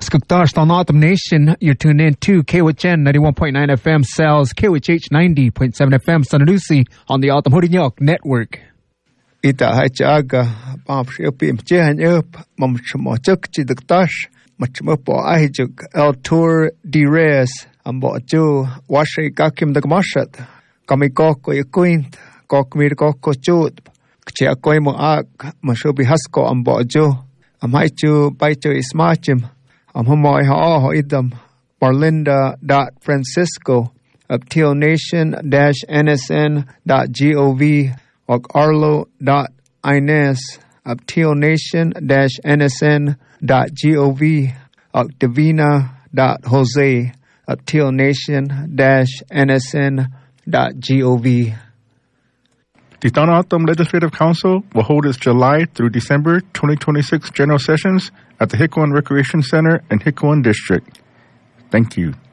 Skuktash on Autumn Nation, you're tuned in to KWHN 91.9 FM Cells, KWH 90.7 FM San Lucy on the Autumn Hurinyok Network. Ita hachaga pamshipim jehan up mamchmochuk chiduktash machmopo ahijuk El Tour di Res amboju washe kakim dagmashat kamikoko yakuint kokmir koko chut kchiakoimo ak mashubi hasko amboju amaichu baichu ismachim amhomoy ha idam Barlinda.Francisco of tealnation-nsn.gov or Arlo.Inez of tealnation-nsn.gov or Divina.Jose of tealnation-nsn.gov. The Thanatom Legislative Council will hold its July through December 2026 General Sessions at the Hickwin Recreation Center in Hickwin District. Thank you.